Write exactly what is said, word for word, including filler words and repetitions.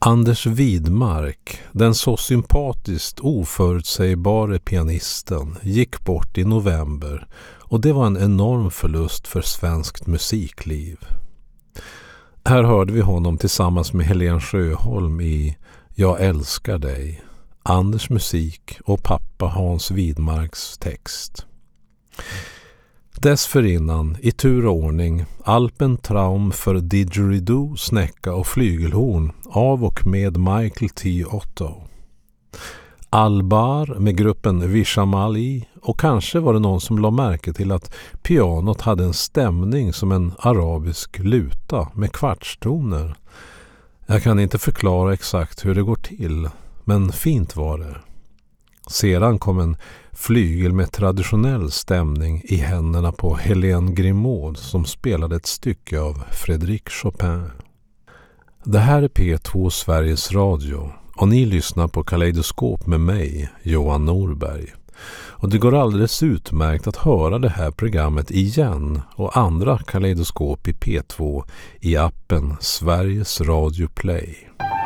Anders Widmark, den så sympatiskt oförutsägbare pianisten, gick bort i november och det var en enorm förlust för svenskt musikliv. Här hörde vi honom tillsammans med Helen Sjöholm i Jag älskar dig, Anders musik och pappa Hans Widmarks text. Dessförinnan, i tur och ordning, Alpentraum för didgeridoo, snäcka och flygelhorn av och med Michael T. Otto. Albar med gruppen Vishamali, och kanske var det någon som la märke till att pianot hade en stämning som en arabisk luta med kvartstoner. Jag kan inte förklara exakt hur det går till, men fint var det. Sedan kom en flygel med traditionell stämning i händerna på Hélène Grimaud som spelade ett stycke av Frédéric Chopin. Det här är P två Sveriges Radio och ni lyssnar på Kaleidoskop med mig, Johan Norberg. Och det går alldeles utmärkt att höra det här programmet igen och andra Kaleidoskop i P två i appen Sveriges Radio Play.